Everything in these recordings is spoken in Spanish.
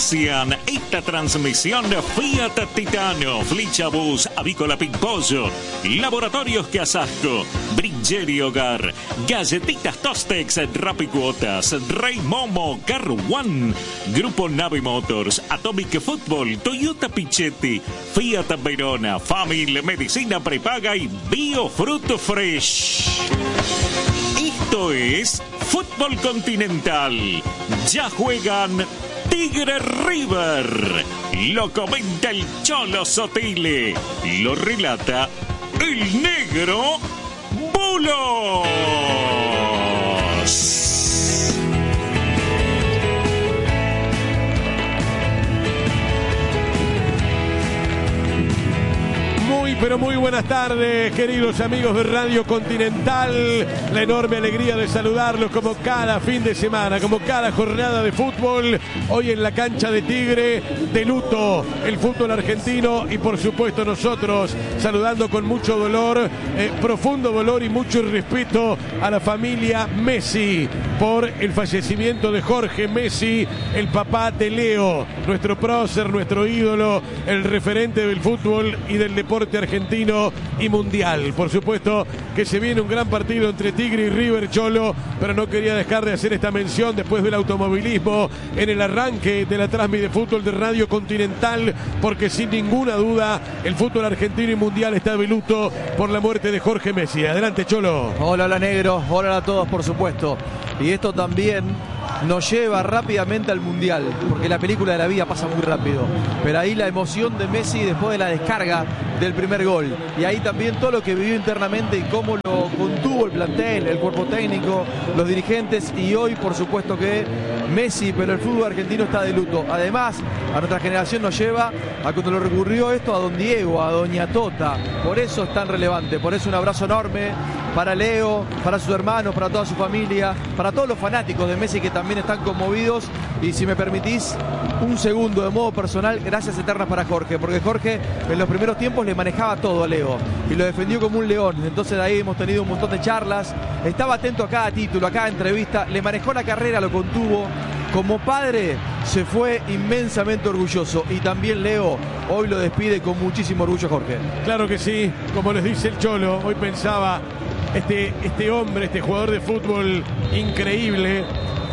Auspician esta transmisión Fiat Titano, Flichabus, Avícola Pimpollo, Laboratorios Casasco, Brincheri Hogar, Galletitas Tostex, Rapicuotas, Rey Momo, Car One, Grupo Nave Motors, Atomic Football, Toyota Pichetti, Fiat Verona, Family Medicina Prepaga y Biofruit Fresh. Esto es Fútbol Continental. Ya juegan Tigre River. Lo comenta el Cholo Sotile. Lo relata el Negro Bulos. Pero muy buenas tardes, queridos amigos de Radio Continental. La enorme alegría de saludarlos como cada fin de semana, como cada jornada de fútbol. Hoy en la cancha de Tigre, de luto el fútbol argentino y por supuesto nosotros saludando con mucho dolor, profundo dolor y mucho respeto a la familia Messi por el fallecimiento de Jorge Messi, el papá de Leo, nuestro prócer, nuestro ídolo, el referente del fútbol y del deporte argentino y mundial. Por supuesto que se viene un gran partido entre Tigre y River, Cholo, pero no quería dejar de hacer esta mención después del automovilismo en el arranque de la transmisión de fútbol de Radio Continental, porque sin ninguna duda el fútbol argentino y mundial está de luto por la muerte de Jorge Messi. Adelante, Cholo. Hola, negro. Hola a todos, por supuesto. Y esto también nos lleva rápidamente al Mundial, porque la película de la vida pasa muy rápido. Pero ahí la emoción de Messi después de la descarga del primer gol. Y ahí también todo lo que vivió internamente y cómo lo contuvo el plantel, el cuerpo técnico, los dirigentes. Y hoy, por supuesto que Messi, pero el fútbol argentino está de luto. Además, a nuestra generación nos lleva a cuando lo recurrió esto a don Diego, a doña Tota. Por eso es tan relevante. Por eso un abrazo enorme para Leo, para sus hermanos, para toda su familia, para todos los fanáticos de Messi que también están conmovidos. Y si me permitís un segundo de modo personal, gracias eternas para Jorge, porque Jorge en los primeros tiempos le manejaba todo a Leo y lo defendió como un león. Entonces de ahí hemos tenido un montón de charlas, estaba atento a cada título, a cada entrevista, le manejó la carrera, lo contuvo. Como padre se fue inmensamente orgulloso y también Leo hoy lo despide con muchísimo orgullo Jorge. Claro que sí, como les dice el Cholo, hoy pensaba este hombre, este jugador de fútbol increíble,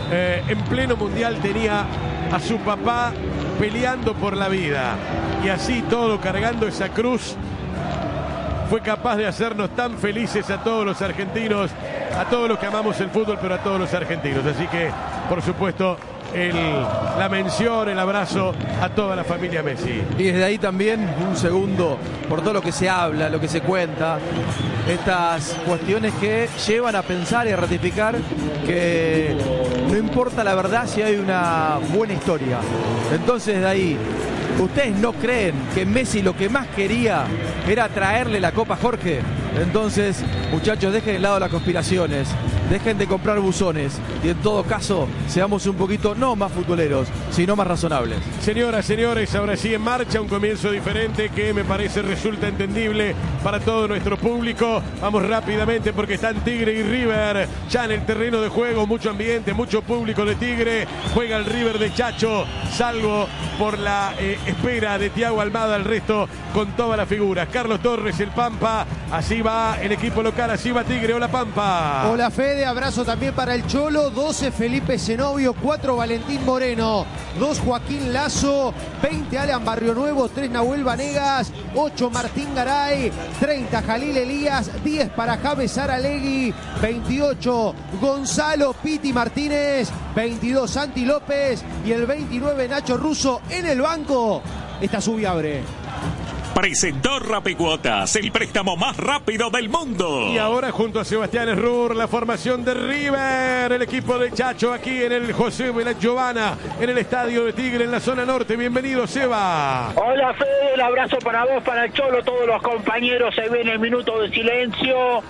en pleno mundial tenía a su papá peleando por la vida y así todo, cargando esa cruz, fue capaz de hacernos tan felices a todos los argentinos, a todos los que amamos el fútbol, pero a todos los argentinos. Así que, por supuesto, la mención, el abrazo a toda la familia Messi. Y desde ahí también un segundo por todo lo que se habla, lo que se cuenta, estas cuestiones que llevan a pensar y a ratificar que no importa la verdad si hay una buena historia. Entonces de ahí, ¿ustedes no creen que Messi lo que más quería era traerle la copa a Jorge? Entonces, muchachos, dejen de lado las conspiraciones, dejen de comprar buzones y en todo caso seamos un poquito no más futboleros, sino más razonables. Señoras, señores, ahora sí en marcha un comienzo diferente que me parece resulta entendible para todo nuestro público. Vamos rápidamente porque están Tigre y River ya en el terreno de juego, mucho ambiente, mucho público de Tigre. Juega el River de Chacho, salvo por la espera de Thiago Almada, el resto con todas las figuras. Carlos Torres, el Pampa, así va el equipo local, así va Tigre. Hola Pampa. Hola Fede, abrazo también para el Cholo. 12 Felipe Zenobio, 4 Valentín Moreno, 2 Joaquín Lazo, 20 Alan Barrio Nuevo, 3 Nahuel Vanegas, 8 Martín Garay, 30 Jalil Elías, 10 para James Aralegui, 28 Gonzalo Piti Martínez, 22 Santi López y el 29 Nacho Russo en el banco. Esta Subiabre. Presentó Rapicuotas, el préstamo más rápido del mundo. Y ahora junto a Sebastián Errur, la formación de River, el equipo de Chacho aquí en el José Vela Giovana, en el estadio de Tigre, en la zona norte. Bienvenido, Seba. Hola, Fede, el abrazo para vos, para el Cholo, todos los compañeros. Se viene el minuto de silencio.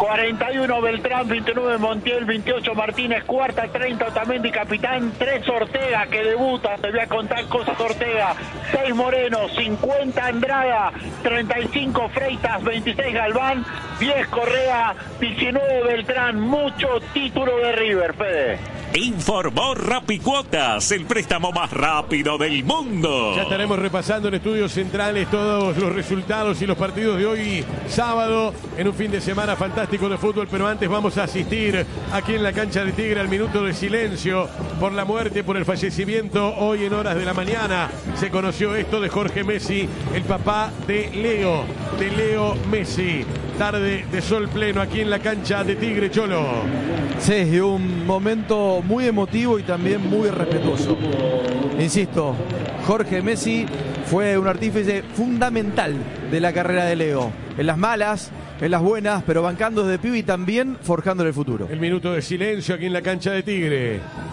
41 Beltrán, 29 Montiel, 28 Martínez, cuarta, 30 Otamendi, capitán, 3 Ortega que debuta, te voy a contar cosas Ortega, 6 Moreno, 50 Andrada, 35 Freitas, 26 Galván, 10 Correa, 19 Beltrán, mucho título de River, Fede. Informó Rapicuotas, el préstamo más rápido del mundo. Ya estaremos repasando en estudios centrales todos los resultados y los partidos de hoy sábado en un fin de semana fantástico de fútbol, pero antes vamos a asistir aquí en la cancha de Tigre al minuto de silencio por la muerte, por el fallecimiento. Hoy en horas de la mañana se conoció esto de Jorge Messi, el papá de Leo Messi. Tarde de sol pleno aquí en la cancha de Tigre, Cholo. Sí, un momento muy emotivo y también muy respetuoso. Insisto, Jorge Messi fue un artífice fundamental de la carrera de Leo. En las malas, en las buenas, pero bancando desde pibe y también forjándole el futuro. El minuto de silencio aquí en la cancha de Tigre.